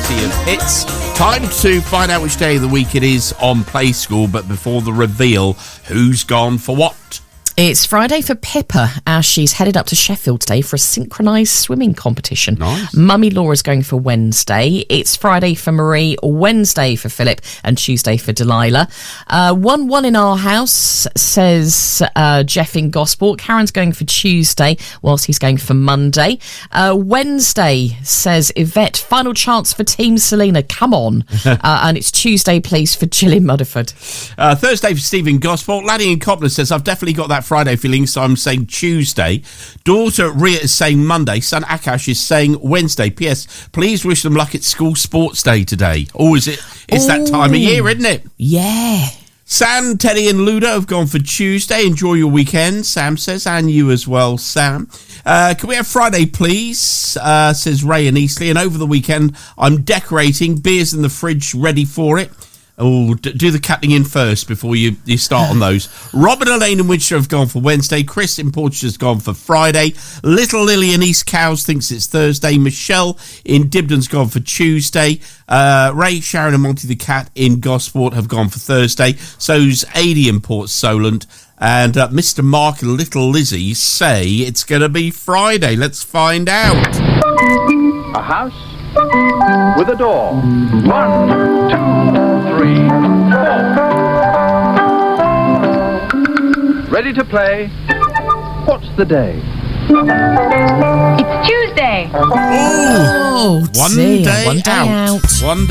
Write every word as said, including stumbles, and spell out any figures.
variety of hits. Time to find out which day of the week it is on Play School, but before the reveal, who's gone for what? It's Friday for Pippa, as she's headed up to Sheffield today for a synchronised swimming competition. Nice. Mummy Laura's going for Wednesday. It's Friday for Marie, Wednesday for Philip, and Tuesday for Delilah. Uh, one one in our house, says uh, Jeff in Gosport. Karen's going for Tuesday, whilst he's going for Monday. Uh, Wednesday, says Yvette. Final chance for Team Selena. Come on. uh, and it's Tuesday, please, for Jill in Mudderford. Uh, Thursday for Stephen Gosport. Laddie in Cobler says, I've definitely got that Friday feeling, so I'm saying Tuesday. Daughter Ria is saying Monday. Son Akash is saying Wednesday. P S. Please wish them luck at school sports day today. Oh, is it? It's Ooh. That time of year, isn't it? Yeah. Sam, Teddy and Luda have gone for Tuesday. Enjoy your weekend, Sam says, and you as well, Sam. Uh, can we have Friday, please? Uh, says Ray and Eastleigh. And over the weekend, I'm decorating. Beers in the fridge, ready for it. Oh, do the cutting in first before you, you start on those. Robin, Elaine and Winchester have gone for Wednesday. Chris in Portchester has gone for Friday. Little Lily in East Cowes thinks it's Thursday. Michelle in Dibden's gone for Tuesday. Uh, Ray, Sharon and Monty the Cat in Gosport have gone for Thursday. So's Adi in Port Solent. And uh, Mister Mark and Little Lizzie say it's going to be Friday. Let's find out. A house with a door. One, two, three, four. Ready to play? What's the day? It's Tuesday. Oh, Oh, one dear. day One day out. out. One